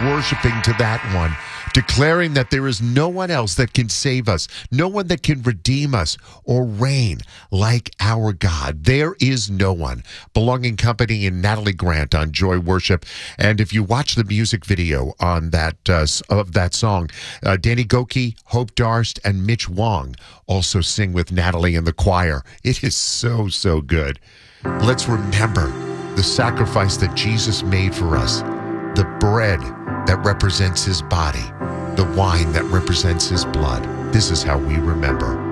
worshiping to that one, declaring that there is no one else that can save us, no one that can redeem us or reign like our God. There is no one. Belonging Company and Natalie Grant on Joy Worship. And if you watch the music video on that of that song, Danny Goki, Hope Darst, and Mitch Wong also sing with Natalie in the choir. It is so, so good. Let's remember the sacrifice that Jesus made for us, the bread that represents his body, the wine that represents his blood. This is how we remember.